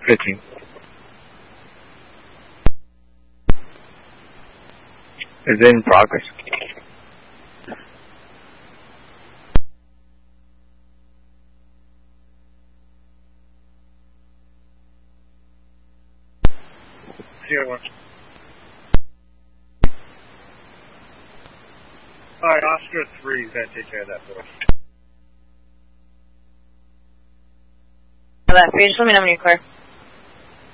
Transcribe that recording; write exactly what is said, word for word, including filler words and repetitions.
fifteen. Is it in progress? Zero one. Alright, Oscar three is going to take care of that for us. That, just let me know when you're clear.